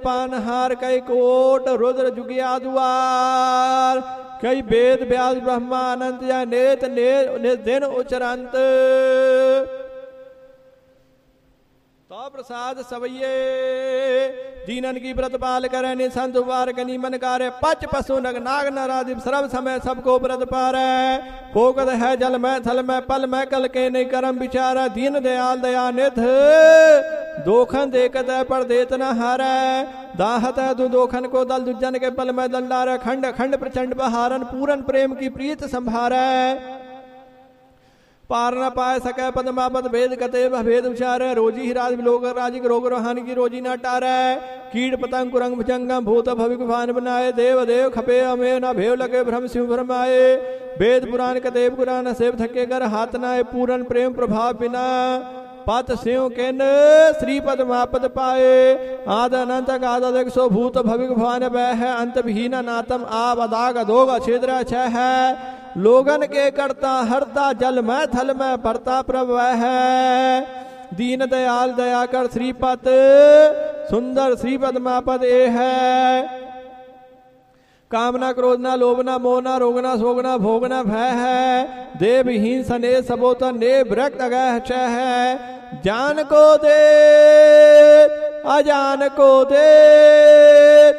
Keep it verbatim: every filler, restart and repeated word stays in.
पानहार कई कोट रुद्र जुगिया द्वार कई वेद व्यास ब्रह्मा अनंत या नेत ने दिन उचरंत तो प्रसाद सवैये दीनन की व्रत पाल करे निसंत उबार कनी मन कार्य पच पशु नग नाग नारादि सर्व समय सबको व्रत पारे फोकत है जल में थल में पल में कल के नहीं करम विचार दीन दयाल दयानिध दोखन देखत है पर देत न हारे दाहत है दु दोखन को दल दुजन के पल में दंडार खंड खंड प्रचंड बहारन पूरन प्रेम की प्रीत संभारे पार न पाए सके पद्मापद भेद कते भेद उचार रोजी ही राज लोग राजिक रोग रोहान की रोजी न टारे कीट पतंग कुरंग भुजंगम भूत भविक भान बनाए देव देव खपे अमे न भेव लगे भ्रम सिंह भ्रमाए वेद पुराण कदेव पुराण सेव थके कर हाथ नाए पूरन प्रेम प्रभाव बिना पत सिंह केन श्री पद्मापद पाए आद अनंत आद एक सौ भूत भविक भान वह अंत विहीन नातम आब अदाग अधोग छिद्र छह है लोगन के करता हरता जल में थल में परता प्रभ है दीन दयाल दया कर श्रीपत सुंदर श्री पद्मापद ए है कामना क्रोधना लोभना मोहना रोगना सोगना भोगना भय है देवहीन सने सबोत ने भ्रक्त अगह है जान को दे अजान को दे